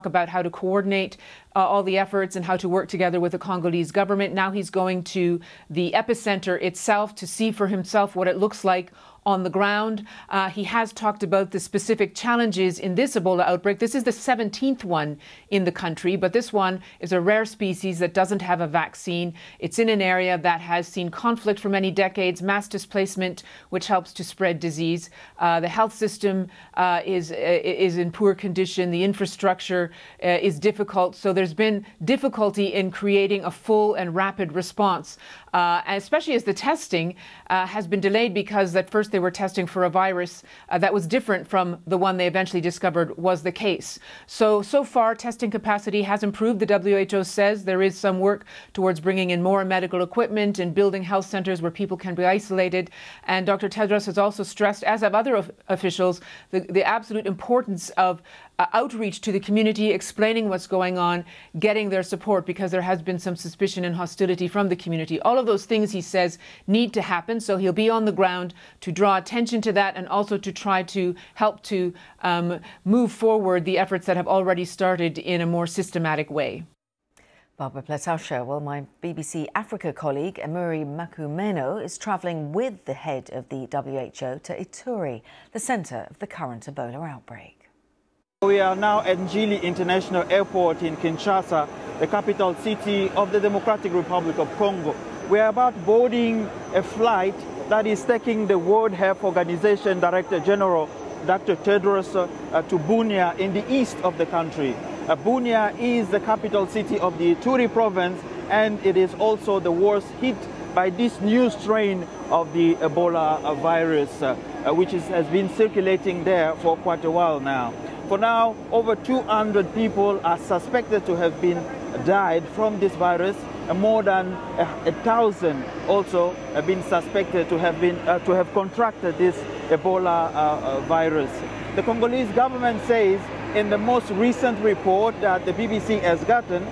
about how to coordinate all the efforts and how to work together with the Congolese government. Now he's going to the epicenter itself to see for himself what it looks like on the ground. He has talked about the specific challenges in this Ebola outbreak. This is the 17th one in the country, but this one is a rare species that doesn't have a vaccine. It's in an area that has seen conflict for many decades, mass displacement, which helps to spread disease. The health system is in poor condition. The infrastructure is difficult. So there's been difficulty in creating a full and rapid response, especially as the testing has been delayed because at first they were testing for a virus that was different from the one they eventually discovered was the case. So far, testing capacity has improved. The WHO says there is some work towards bringing in more medical equipment and building health centers where people can be isolated. And Dr. Tedros has also stressed, as have other officials, the absolute importance of outreach to the community, explaining what's going on, getting their support, because there has been some suspicion and hostility from the community. All of those things, he says, need to happen. So he'll be on the ground to draw attention to that and also to try to help to move forward the efforts that have already started in a more systematic way. Barbara Pletasha. Well, my BBC Africa colleague, Emuri Makumeno, is travelling with the head of the WHO to Ituri, the centre of the current Ebola outbreak. We are now at Njili International Airport in Kinshasa, the capital city of the Democratic Republic of Congo. We are about boarding a flight that is taking the World Health Organization Director General, Dr. Tedros, to Bunia in the east of the country. Bunia is the capital city of the Ituri province, and it is also the worst hit by this new strain of the Ebola virus, which has been circulating there for quite a while now. For now, over 200 people are suspected to have died from this virus, and more than 1,000 also have been suspected to have contracted this Ebola virus. The Congolese government says in the most recent report that the BBC has gotten,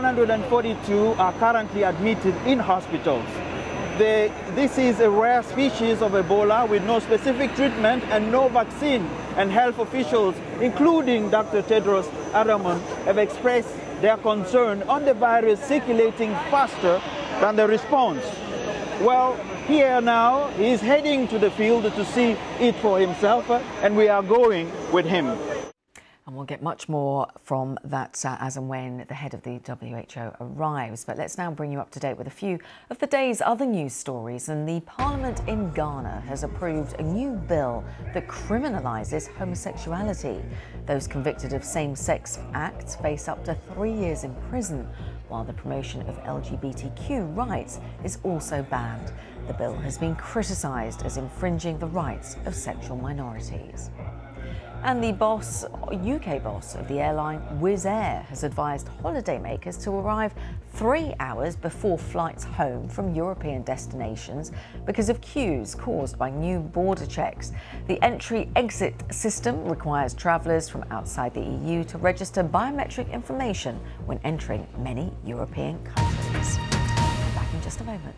142 are currently admitted in hospitals. This is a rare species of Ebola with no specific treatment and no vaccine, and health officials, including Dr. Tedros Adhanom, have expressed their concern on the virus circulating faster than the response. Well, here now, he is heading to the field to see it for himself, and we are going with him. And we'll get much more from that as and when the head of the WHO arrives. But let's now bring you up to date with a few of the day's other news stories. And the Parliament in Ghana has approved a new bill that criminalises homosexuality. Those convicted of same-sex acts face up to 3 years in prison, while the promotion of LGBTQ rights is also banned. The bill has been criticised as infringing the rights of sexual minorities. And the UK boss of the airline Wizz Air has advised holidaymakers to arrive 3 hours before flights home from European destinations because of queues caused by new border checks. The entry-exit system requires travellers from outside the EU to register biometric information when entering many European countries. Back in just a moment.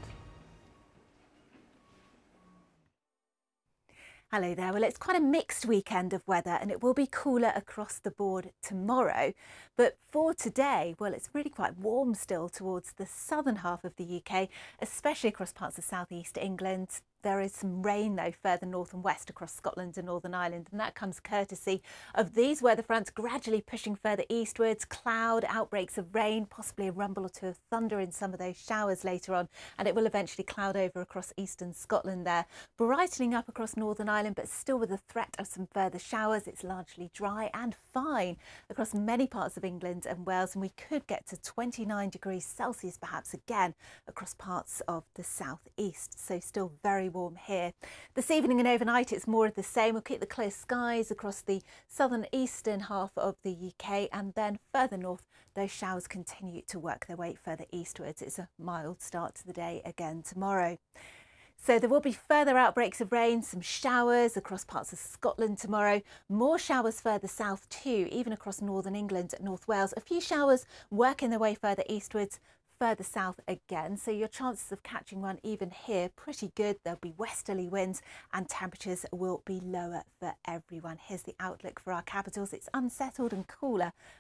Hello there. Well, it's quite a mixed weekend of weather and it will be cooler across the board tomorrow. But for today, well, it's really quite warm still towards the southern half of the UK, especially across parts of southeast England. There is some rain, though, further north and west across Scotland and Northern Ireland, and that comes courtesy of these weather fronts gradually pushing further eastwards, cloud, outbreaks of rain, possibly a rumble or two of thunder in some of those showers later on, and it will eventually cloud over across eastern Scotland there. Brightening up across Northern Ireland, but still with a threat of some further showers. It's largely dry and fine across many parts of England and Wales, and we could get to 29 degrees Celsius perhaps again across parts of the southeast, so still very warm here. This evening and overnight it's more of the same. We'll keep the clear skies across the southern eastern half of the UK, and then further north those showers continue to work their way further eastwards. It's a mild start to the day again tomorrow. So there will be further outbreaks of rain, some showers across parts of Scotland tomorrow, more showers further south too, even across northern England and North Wales. A few showers working their way further eastwards, further south again, so your chances of catching one even here pretty good. There'll be westerly winds and temperatures will be lower for everyone. Here's the outlook for our capitals. It's unsettled and cooler